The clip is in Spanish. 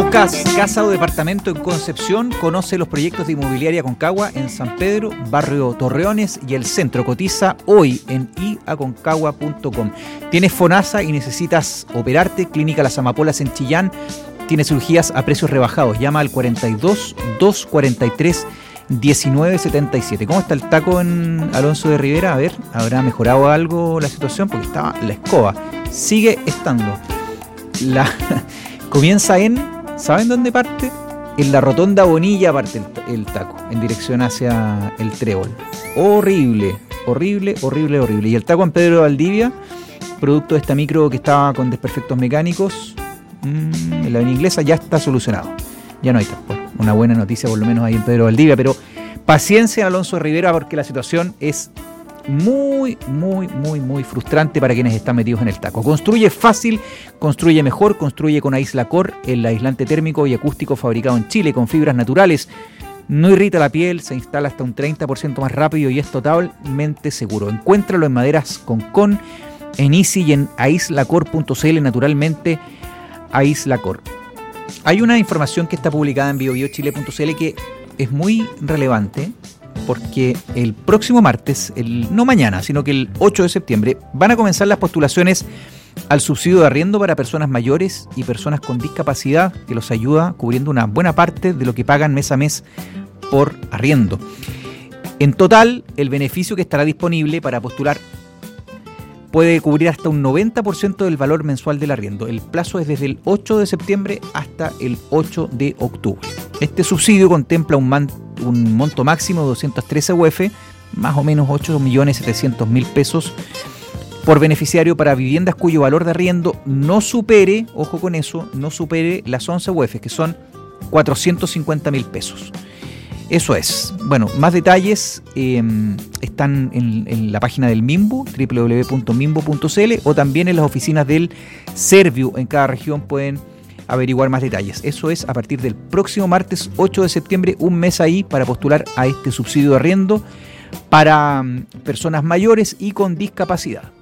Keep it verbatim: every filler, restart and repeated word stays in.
¿Buscas casa o departamento en Concepción? Conoce los proyectos de Inmobiliaria Aconcagua en San Pedro, Barrio Torreones y el centro. Cotiza hoy en i aconcagua punto com. ¿Tienes FONASA y necesitas operarte? Clínica Las Amapolas en Chillán tiene cirugías a precios rebajados. Llama al cuarenta y dos, doscientos cuarenta y tres, diecinueve setenta y siete. ¿Cómo está el taco en Alonso de Rivera? A ver, ¿habrá mejorado algo la situación? Porque estaba la escoba. Sigue estando. La comienza en, ¿saben dónde parte? En la rotonda Bonilla parte el, el taco, en dirección hacia el Trébol. Horrible, horrible, horrible, horrible. Y el taco en Pedro de Valdivia, producto de esta micro que estaba con desperfectos mecánicos, mmm, en la avenida Inglesa, ya está solucionado. Ya no hay taco. Bueno, una buena noticia por lo menos ahí en Pedro de Valdivia, pero paciencia en Alonso de Rivera porque la situación es muy, muy, muy, muy frustrante para quienes están metidos en el taco. Construye fácil, construye mejor, construye con Aislacor, el aislante térmico y acústico fabricado en Chile con fibras naturales. No irrita la piel, se instala hasta un treinta por ciento más rápido y es totalmente seguro. Encuéntralo en Maderas Concon, en Easy y en aislacor punto c l, naturalmente Aislacor. Hay una información que está publicada en bio bio chile punto c l que es muy relevante, porque el próximo martes, el, no mañana, sino que el ocho de septiembre, van a comenzar las postulaciones al subsidio de arriendo para personas mayores y personas con discapacidad, que los ayuda cubriendo una buena parte de lo que pagan mes a mes por arriendo. En total, el beneficio que estará disponible para postular puede cubrir hasta un noventa por ciento del valor mensual del arriendo. El plazo es desde el ocho de septiembre hasta el ocho de octubre. Este subsidio contempla un, man, un monto máximo de doscientos trece U F, más o menos ocho millones setecientos mil pesos por beneficiario para viviendas cuyo valor de arriendo no supere, ojo con eso, no supere las once U F, que son cuatrocientos cincuenta mil pesos. Eso es. Bueno, más detalles eh, están en, en la página del Mimbu, doble u doble u doble u punto mimbu punto c l, o también en las oficinas del Serviu. En cada región pueden averiguar más detalles. Eso es a partir del próximo martes ocho de septiembre, un mes ahí para postular a este subsidio de arriendo para um, personas mayores y con discapacidad.